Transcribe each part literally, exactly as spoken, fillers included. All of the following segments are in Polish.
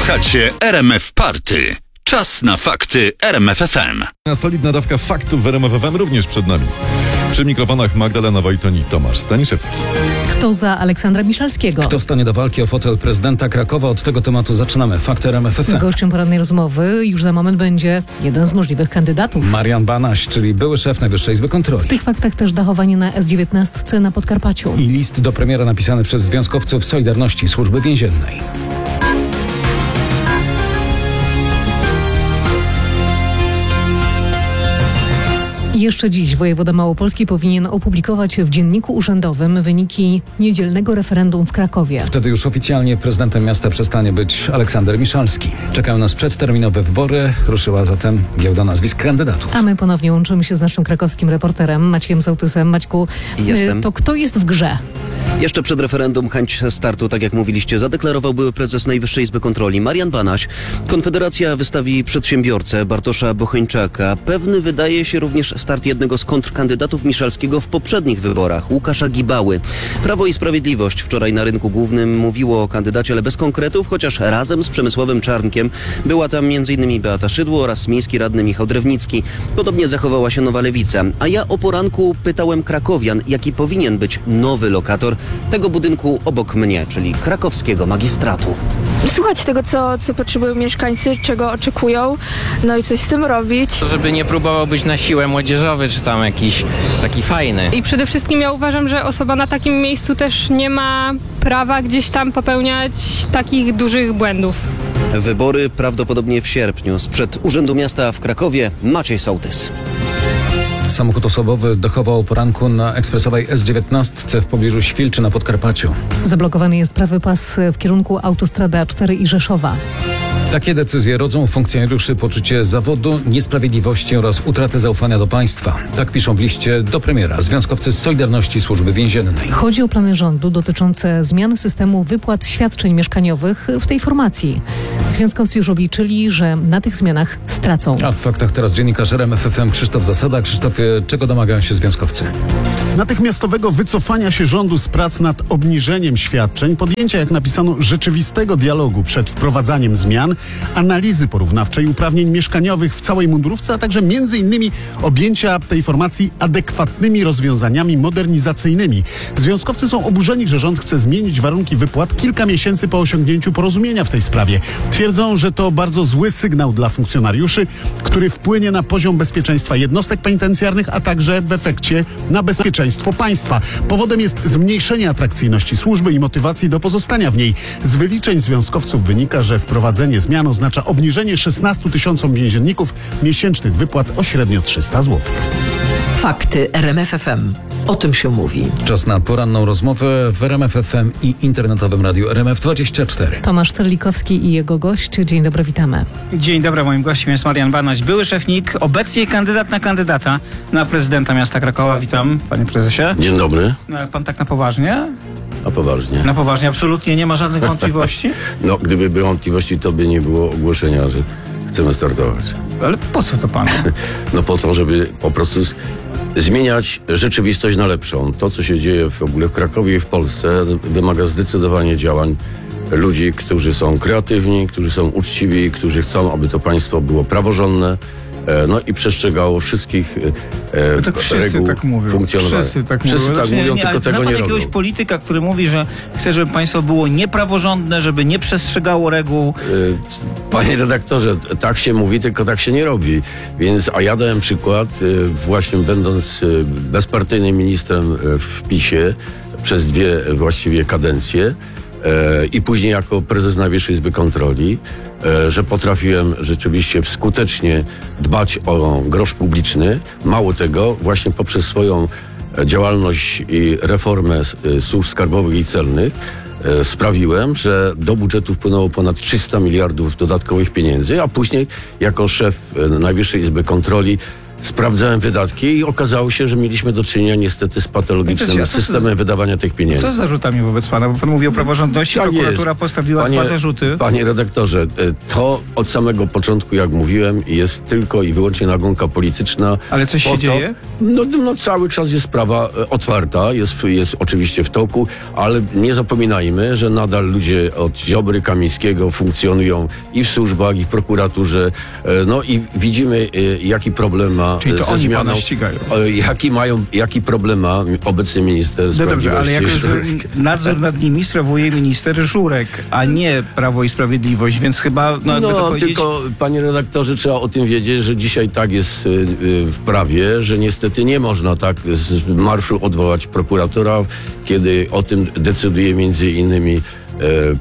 Słuchacie R M F Party. Czas na fakty R M F F M. Solidna dawka faktów w R M F F M również przed nami. Przy mikrofonach Magdalena Wojton i Tomasz Staniszewski. Kto za Aleksandra Miszalskiego? Kto stanie do walki o fotel prezydenta Krakowa? Od tego tematu zaczynamy. Fakty R M F F M. Gościem porannej rozmowy już za moment będzie jeden z możliwych kandydatów. Marian Banaś, czyli były szef Najwyższej Izby Kontroli. W tych faktach też dachowanie na S dziewiętnaście na Podkarpaciu. I list do premiera napisany przez związkowców Solidarności Służby Więziennej. Jeszcze dziś wojewoda Małopolski powinien opublikować w Dzienniku Urzędowym wyniki niedzielnego referendum w Krakowie. Wtedy już oficjalnie prezydentem miasta przestanie być Aleksander Miszalski. Czekają nas przedterminowe wybory. Ruszyła zatem giełda nazwisk kandydatów. A my ponownie łączymy się z naszym krakowskim reporterem Maciejem Sołtysem. Maćku, Jestem. to kto jest w grze? Jeszcze przed referendum chęć startu, tak jak mówiliście, zadeklarował były prezes Najwyższej Izby Kontroli Marian Banaś. Konfederacja wystawi przedsiębiorcę Bartosza Bocheńczaka. Pewny wydaje się również start jednego z kontrkandydatów Miszalskiego w poprzednich wyborach, Łukasza Gibały. Prawo i Sprawiedliwość wczoraj na rynku głównym mówiło o kandydacie, ale bez konkretów, chociaż razem z Przemysławem Czarnkiem była tam między innymi Beata Szydło oraz miejski radny Michał Drewnicki. Podobnie zachowała się Nowa Lewica. A ja o poranku pytałem krakowian, jaki powinien być nowy lokator tego budynku obok mnie, czyli krakowskiego magistratu. Słuchać tego, co, co potrzebują mieszkańcy, czego oczekują, no i coś z tym robić. Żeby nie próbował być na siłę młodzieżowy, czy tam jakiś taki fajny. I przede wszystkim ja uważam, że osoba na takim miejscu też nie ma prawa gdzieś tam popełniać takich dużych błędów. Wybory prawdopodobnie w sierpniu. Sprzed Urzędu Miasta w Krakowie Maciej Sołtys. Samochód osobowy dochował o poranku na ekspresowej S dziewiętnaście w pobliżu Świlczy na Podkarpaciu. Zablokowany jest prawy pas w kierunku autostrady A cztery i Rzeszowa. Takie decyzje rodzą u funkcjonariuszy poczucie zawodu, niesprawiedliwości oraz utratę zaufania do państwa. Tak piszą w liście do premiera związkowcy z Solidarności Służby Więziennej. Chodzi o plany rządu dotyczące zmiany systemu wypłat świadczeń mieszkaniowych w tej formacji. Związkowcy już obliczyli, że na tych zmianach stracą. A w faktach teraz dziennikarz R M F F M Krzysztof Zasada. Krzysztofie, czego domagają się związkowcy? Natychmiastowego wycofania się rządu z prac nad obniżeniem świadczeń, podjęcia, jak napisano, rzeczywistego dialogu przed wprowadzaniem zmian, analizy porównawczej uprawnień mieszkaniowych w całej mundurówce, a także między innymi objęcia tej formacji adekwatnymi rozwiązaniami modernizacyjnymi. Związkowcy są oburzeni, że rząd chce zmienić warunki wypłat kilka miesięcy po osiągnięciu porozumienia w tej sprawie. Twierdzą, że to bardzo zły sygnał dla funkcjonariuszy, który wpłynie na poziom bezpieczeństwa jednostek penitencjarnych, a także w efekcie na bezpieczeństwo państwa. Powodem jest zmniejszenie atrakcyjności służby i motywacji do pozostania w niej. Z wyliczeń związkowców wynika, że wprowadzenie zmian oznacza obniżenie szesnastu tysiącom więzienników miesięcznych wypłat o średnio trzysta złotych. Fakty R M F F M. O tym się mówi. Czas na poranną rozmowę w R M F F M i internetowym radiu R M F dwadzieścia cztery. Tomasz Terlikowski i jego gość. Dzień dobry, witamy. Dzień dobry, moim gościem jest Marian Banaś, były szef N I K, obecnie kandydat na kandydata na prezydenta miasta Krakowa. Witam, panie prezesie. Dzień dobry. No, pan tak na poważnie? A poważnie? Na poważnie, absolutnie nie ma żadnych wątpliwości? No, gdyby były wątpliwości, to by nie było ogłoszenia, że chcemy startować. Ale po co to panu? No po to, żeby po prostu zmieniać rzeczywistość na lepszą. To, co się dzieje w ogóle w Krakowie i w Polsce, wymaga zdecydowanie działań ludzi, którzy są kreatywni, którzy są uczciwi, którzy chcą, aby to państwo było praworządne, no i przestrzegało wszystkich e, tak wszyscy reguł tak mówią. funkcjonowania. Wszyscy tak wszyscy mówią, tak znaczy, mówią nie, tylko tego nie robią. jakiegoś polityka, który mówi, że chce, żeby państwo było niepraworządne, żeby nie przestrzegało reguł. E, panie redaktorze, tak się mówi, tylko tak się nie robi. Więc, a ja dałem przykład, e, właśnie będąc e, bezpartyjnym ministrem w PiSie przez dwie właściwie kadencje, i później jako prezes Najwyższej Izby Kontroli, że potrafiłem rzeczywiście skutecznie dbać o grosz publiczny. Mało tego, właśnie poprzez swoją działalność i reformę służb skarbowych i celnych sprawiłem, że do budżetu wpłynęło ponad trzysta miliardów dodatkowych pieniędzy, a później jako szef Najwyższej Izby Kontroli sprawdzałem wydatki i okazało się, że mieliśmy do czynienia niestety z patologicznym Ja to- systemem wydawania tych pieniędzy. Co z zarzutami wobec pana? Bo pan mówi o praworządności, Tak prokuratura jest. postawiła Panie- dwa zarzuty. Panie redaktorze, e, to od samego początku, jak mówiłem, jest tylko i wyłącznie nagonka polityczna. Ale coś Po się to- dzieje? No, no cały czas jest sprawa e, otwarta, jest, jest oczywiście w toku, ale nie zapominajmy, że nadal ludzie od Ziobry, Kamińskiego funkcjonują i w służbach, i w prokuraturze. E, No i widzimy, e, jaki problem ma Czyli to e, ze oni zmianą. pana ścigają. e, Jaki mają, jaki problem ma obecny minister No dobrze, ale jak Sprawiedliwości. nadzór nad nimi sprawuje minister Żurek, a nie Prawo i Sprawiedliwość, więc chyba, no jakby to No, powiedzieć... tylko, panie redaktorze, trzeba o tym wiedzieć, że dzisiaj tak jest y, y, w prawie, że niestety nie można tak z marszu odwołać prokuratora, kiedy o tym decyduje między innymi e,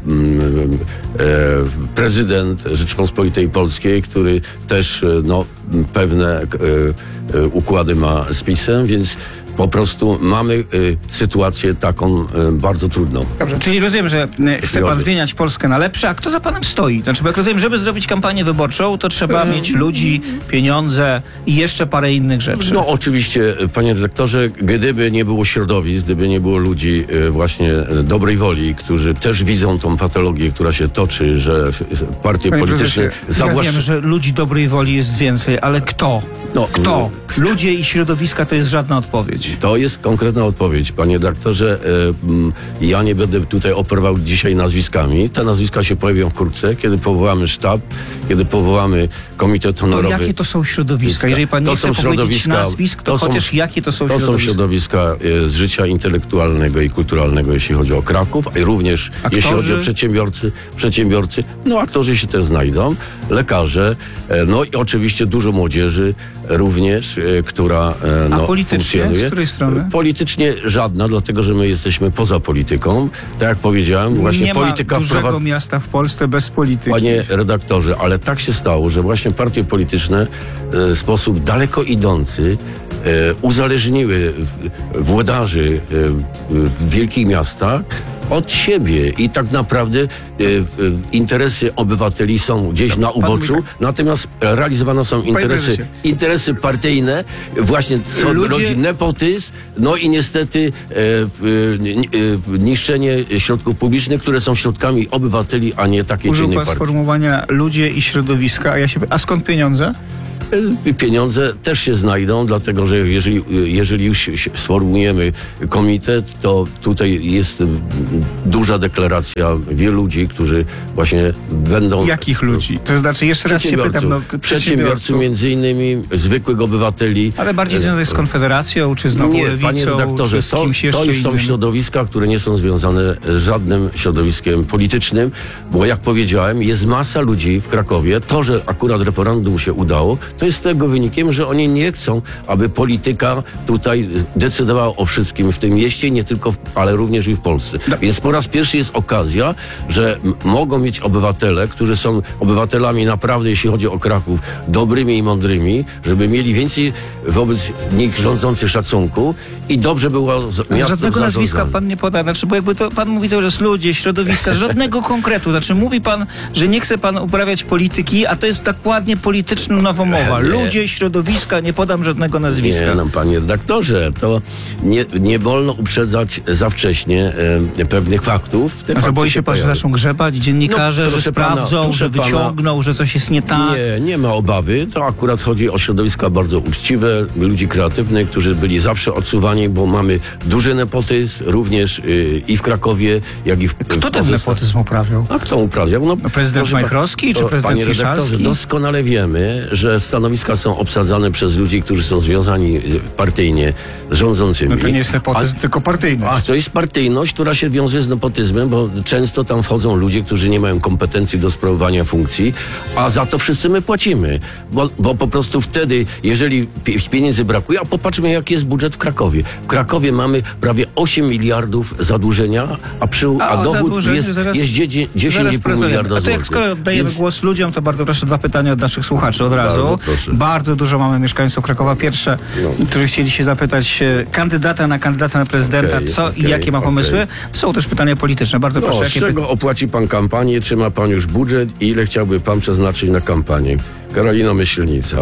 mm, e, prezydent Rzeczypospolitej Polskiej, który też e, no, pewne e, e, układy ma z PiS-em, więc po prostu mamy y, sytuację taką y, bardzo trudną. Dobrze, czyli rozumiem, że e, chce pan Zgody. zmieniać Polskę na lepsze, a kto za panem stoi? Znaczy, bo jak rozumiem, żeby zrobić kampanię wyborczą, to trzeba mieć ludzi, pieniądze i jeszcze parę innych rzeczy. No oczywiście, panie redaktorze, gdyby nie było środowisk, gdyby nie było ludzi y, właśnie y, dobrej woli, którzy też widzą tą patologię, która się toczy, że f- partie Panie polityczne prezesie, ja wiem, zawłaszcza... że ludzi dobrej woli jest więcej, ale kto? No, Kto? Ludzie i środowiska to jest żadna odpowiedź. To jest konkretna odpowiedź, panie redaktorze. E, mm, ja nie będę tutaj operował dzisiaj nazwiskami. Te nazwiska się pojawią wkrótce, kiedy powołamy sztab, kiedy powołamy komitet To honorowy. jakie to są środowiska? Jeżeli pan nie To chce są powiedzieć środowiska- nazwisk, to, to są- chociaż jakie to są To są środowiska? środowiska e, z życia intelektualnego i kulturalnego, jeśli chodzi o Kraków, a również Aktorzy? jeśli chodzi o przedsiębiorcy, przedsiębiorcy. No aktorzy się też znajdą, lekarze, e, no i oczywiście dużo młodzieży również, e, która e, no, A politycznie? funkcjonuje. Z której strony? Politycznie żadna, dlatego że my jesteśmy poza polityką. Tak jak powiedziałem, właśnie nie polityka ma dużego wprowadza... miasta w Polsce bez polityki. Panie redaktorze, ale tak się stało, że właśnie partie polityczne e, w sposób daleko idący e, uzależniły w- włodarzy e, w wielkich miastach od siebie i tak naprawdę e, w- interesy obywateli są gdzieś na uboczu, mówi natomiast realizowane są interesy, prezesie. interesy partyjne, właśnie co Ludzie- rodzi nepotyzm, no i niestety e, w, e, w niszczenie środków publicznych, które są środkami obywateli, a nie takiej czy Użył innej pan partii. sformułowania ludzie i środowiska, a ja się... A skąd pieniądze? E, Pieniądze też się znajdą, dlatego że jeżeli, jeżeli już się- się sformułujemy komitet, to tutaj jest m, duża deklaracja wielu ludzi, którzy właśnie będą... Jakich ludzi? To znaczy, jeszcze raz się pytam, no, Przedsiębiorców, przedsiębiorców między innymi, zwykłych obywateli. Ale bardziej związane z Konfederacją, czy z Nową Nie, Lewicą, panie redaktorze, czy z to, kimś to jeszcze już są innym? środowiska, które nie są związane z żadnym środowiskiem politycznym, bo jak powiedziałem, jest masa ludzi w Krakowie. To, że akurat referendum się udało, to jest tego wynikiem, że oni nie chcą, aby polityka tutaj decydowała o wszystkim w tym mieście, nie tylko, w, ale również i w Polsce. No. Więc po raz pierwszy jest okazja, że m- mogą mieć obywatele, którzy są obywatelami naprawdę, jeśli chodzi o Kraków, dobrymi i mądrymi, żeby mieli więcej wobec nich rządzących szacunku i dobrze było z, Ale miastem żadnego nazwiska zarządzane. pan nie poda. Znaczy, bo jakby to pan mówi cały czas ludzie, środowiska, żadnego konkretu. Znaczy mówi pan, że nie chce pan uprawiać polityki, a to jest dokładnie polityczna nowomowa. Nie. Ludzie, środowiska, nie podam żadnego nazwiska. Nie, no panie redaktorze, to nie, nie wolno uprzedzać za wcześnie e, pewnych faktów. Te A co, fakty boi się pan, że pojawią. zaczną grzebać dziennikarze, No, że proszę pana, sprawdzą, proszę że pana. wyciągną, że coś jest nie tak? Nie, nie ma obawy. To akurat chodzi o środowiska bardzo uczciwe, ludzi kreatywnych, którzy byli zawsze odsuwani, bo mamy duży nepotyzm, również y, i w Krakowie, jak i w Kto w ten pozostałych- nepotyzm uprawiał? A kto uprawiał? No, No, prezydent proszę pa- Majchrowski, czy to, prezydent panie redaktorze, Miszalski? doskonale wiemy, że stanowiska są obsadzane przez ludzi, którzy są związani y, partyjnie z rządzącymi. No to nie jest nepotyzm, A- tylko partyjny. A to jest partyjność, która się wiąże z nepotyzmem, bo często tam wchodzą ludzie, którzy nie mają kompetencji do sprawowania funkcji, a za to wszyscy my płacimy. Bo, bo po prostu wtedy, jeżeli pi- pieniędzy brakuje, a popatrzmy, jaki jest budżet w Krakowie. W Krakowie mamy prawie osiem miliardów zadłużenia, a, przy, a, A o dochód zadłużeniu jest, zaraz- jest dziesięć Zaraz i pół porozmawiamy. miliarda A to jak złotych. skoro oddajemy Więc- głos ludziom, to bardzo proszę dwa pytania od naszych słuchaczy od razu. Bardzo proszę. Bardzo dużo mamy mieszkańców Krakowa. Pierwsze, No. którzy chcieli się zapytać e, kandydata na kandydata na prezydenta, Okej, co i okej, jakie ma okej. pomysły. Są też pytania polityczne. Bardzo No, proszę, z jakie czego opłaci pan kampanię? Czy ma pan już budżet i ile chciałby pan przeznaczyć na kampanię? Karolino Myślnica.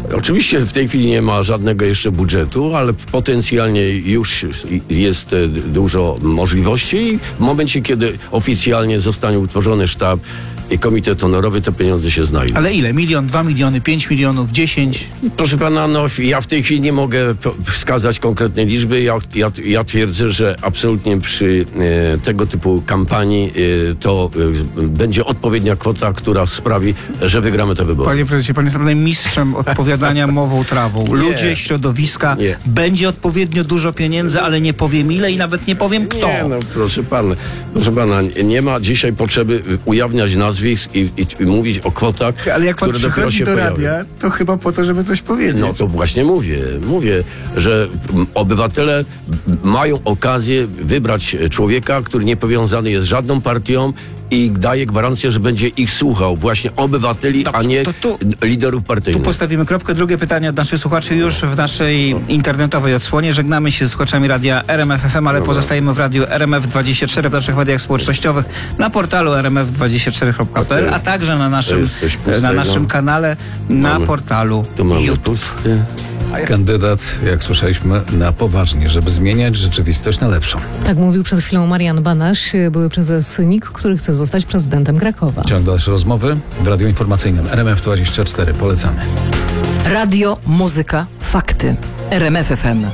Oczywiście w tej chwili nie ma żadnego jeszcze budżetu, ale potencjalnie już jest e, dużo możliwości i w momencie, kiedy oficjalnie zostanie utworzony sztab i komitet honorowy, te pieniądze się znajdą. Ale ile? Milion, dwa miliony, pięć milionów, dziesięć? Proszę pana, no ja w tej chwili nie mogę po- wskazać konkretnej liczby. Ja, ja, ja twierdzę, że absolutnie przy e, tego typu kampanii e, to e, będzie odpowiednia kwota, która sprawi, że wygramy te wybory. Panie prezesie, pan jest naprawdę mistrzem odpowiadania mową trawą. Ludzie, Nie. środowiska, Nie. będzie odpowiednio dużo pieniędzy, ale nie powiem ile i nawet nie powiem kto. Nie, no proszę pana, proszę pana, nie ma dzisiaj potrzeby ujawniać nazwisk i, i, i mówić o kwotach, Ale jak pan które dopiero przychodzi się do pojawią. radia, to chyba po to, żeby coś powiedzieć. No to właśnie mówię, mówię, że m, obywatele m, mają okazję wybrać człowieka, który nie powiązany jest z żadną partią i daje gwarancję, że będzie ich słuchał, właśnie obywateli, Dobrze, a nie to tu- liderów Tu partyjnych. postawimy kropkę. Drugie pytanie od naszych słuchaczy już w naszej internetowej odsłonie. Żegnamy się z słuchaczami radia R M F F M, ale Dobra. pozostajemy w radiu R M F dwadzieścia cztery, w naszych mediach społecznościowych, na portalu r m f dwadzieścia cztery kropka p l, a także na naszym, jest coś pustego. na naszym kanale na Mamy- portalu Tu mamy YouTube. pusty. Kandydat, jak słyszeliśmy, na poważnie, żeby zmieniać rzeczywistość na lepszą. Tak mówił przed chwilą Marian Banaś, były prezes N I K, który chce zostać prezydentem Krakowa. Ciąg dalszy rozmowy w radiu informacyjnym R M F dwadzieścia cztery. Polecamy. Radio, muzyka, fakty. R M F F M.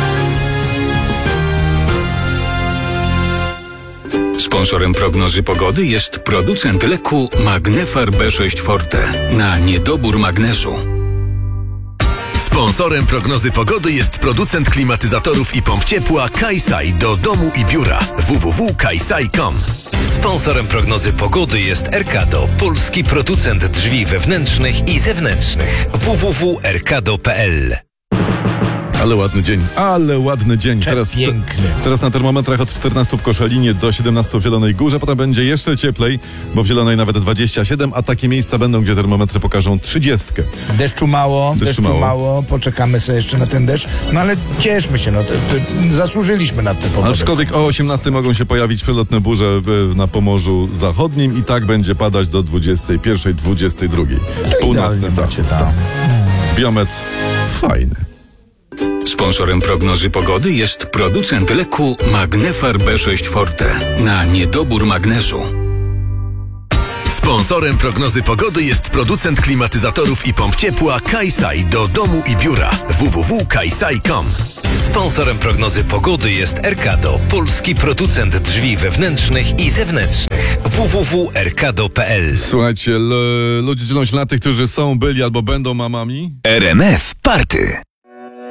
Sponsorem prognozy pogody jest producent leku Magnefar B sześć Forte na niedobór magnezu. Sponsorem prognozy pogody jest producent klimatyzatorów i pomp ciepła Kajsaj do domu i biura w w w kropka kajsaj kropka com. Sponsorem prognozy pogody jest Erkado, polski producent drzwi wewnętrznych i zewnętrznych. w w w kropka erkado kropka p l. Ale ładny dzień, ale ładny dzień. Teraz, Piękny. teraz na termometrach od czternastu w Koszalinie do siedemnastu w Zielonej Górze, potem będzie jeszcze cieplej, bo w Zielonej nawet dwadzieścia siedem, a takie miejsca będą, gdzie termometry pokażą trzydziestkę. Deszczu mało, Deszczu deszczu, mało. mało. poczekamy sobie jeszcze na ten deszcz, no ale cieszmy się, no to, to zasłużyliśmy na tę pogodę. Aczkolwiek o osiemnastej mogą się pojawić przelotne burze e, na Pomorzu Zachodnim i tak będzie padać do dwudziestej pierwszej, dwudziestej drugiej. Północny Idealnie zachód. macie tam. Biometr fajny. Sponsorem prognozy pogody jest producent leku Magnefar B sześć Forte na niedobór magnezu. Sponsorem prognozy pogody jest producent klimatyzatorów i pomp ciepła Kajsaj do domu i biura w w w kropka kajsaj kropka com. Sponsorem prognozy pogody jest Erkado, polski producent drzwi wewnętrznych i zewnętrznych. w w w kropka erkado kropka p l. Słuchajcie, l- ludzie dzielą się na tych, którzy są, byli albo będą mamami. R M F Party.